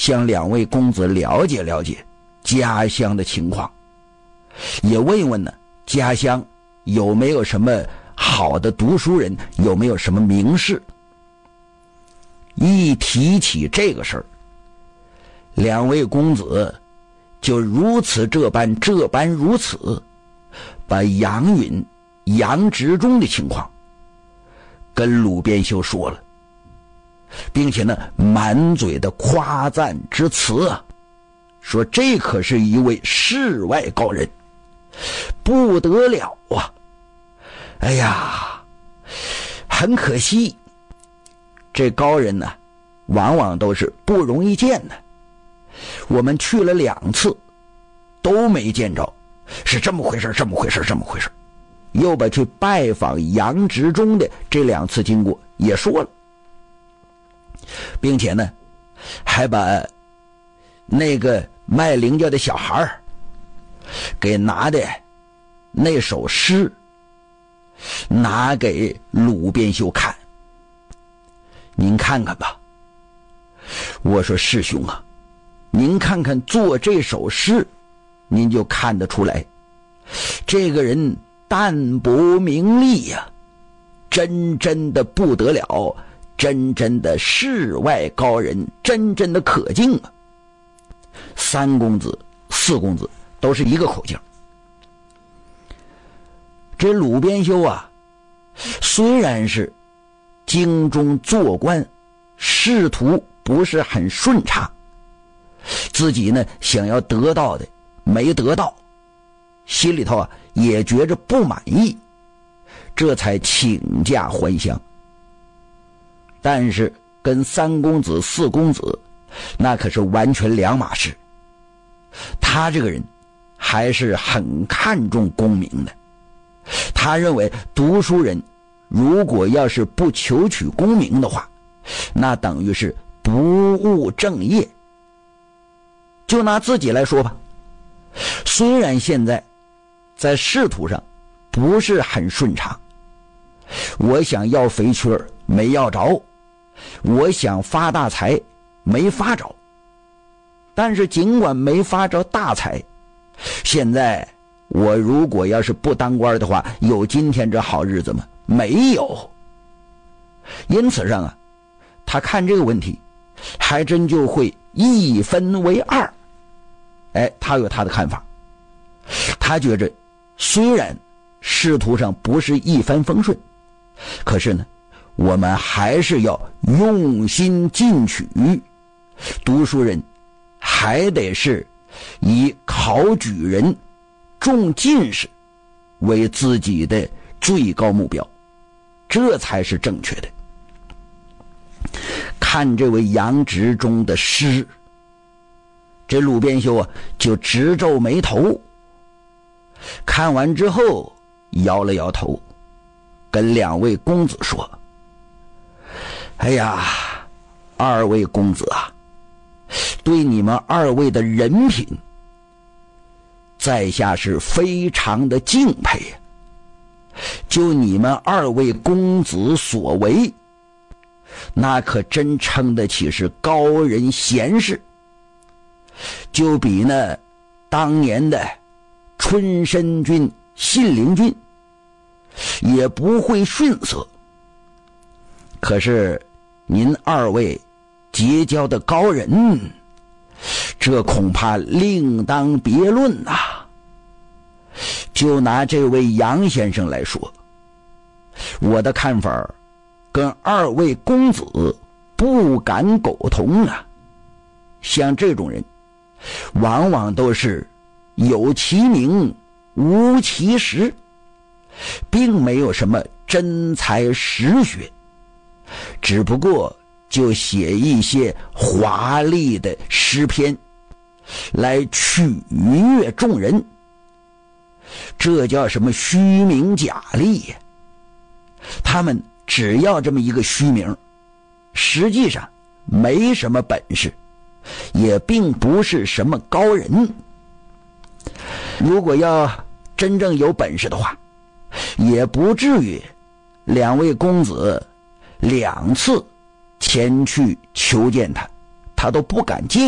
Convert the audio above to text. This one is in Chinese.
向两位公子了解了解家乡的情况，也问一问呢家乡有没有什么好的读书人，有没有什么名士。一提起这个事儿，两位公子就如此这般如此，把杨允、杨执中的情况跟鲁边修说了，并且呢满嘴的夸赞之词啊，说这可是一位世外高人，不得了啊！哎呀，很可惜，这高人呢往往都是不容易见的，我们去了2次都没见着，是这么回事。又把去拜访杨执中的这2次经过也说了，并且呢还把那个卖菱角的小孩给拿的那首诗拿给鲁边修看。您看看吧，我说师兄啊，您看看做这首诗，您就看得出来这个人淡泊名利呀，真的不得了，真的世外高人，真的可敬啊。3公子4公子都是一个口径。这鲁边修啊，虽然是京中做官，仕途不是很顺畅，自己呢想要得到的没得到，心里头啊也觉着不满意，这才请假还乡。但是跟3公子4公子那可是完全两码事，他这个人还是很看重功名的。他认为读书人如果要是不求取功名的话，那等于是不务正业。就拿自己来说吧，虽然现在在仕途上不是很顺畅，我想要肥缺没要着，我想发大财没发着，但是尽管没发着大财，现在我如果要是不当官的话，有今天这好日子吗？没有。因此上啊，他看这个问题还真就会一分为2。他有他的看法。他觉着虽然仕途上不是一帆风顺，可是呢我们还是要用心进取，读书人还得是以考举人、中进士为自己的最高目标，这才是正确的。看这位杨执中的诗，这鲁边修啊就直皱眉头，看完之后摇了摇头，跟2位公子说：哎呀，2位公子啊，对你们2位的人品在下是非常的敬佩呀。就你们2位公子所为，那可真称得起是高人贤士，就比那当年的春申君、信陵君也不会逊色。可是您2位结交的高人，这恐怕另当别论呐。就拿这位杨先生来说，我的看法跟2位公子不敢苟同啊。像这种人往往都是有其名无其实，并没有什么真才实学，只不过就写一些华丽的诗篇来取悦众人，这叫什么虚名假利呀？他们只要这么一个虚名，实际上没什么本事，也并不是什么高人。如果要真正有本事的话，也不至于2位公子2次前去求见他，他都不敢见。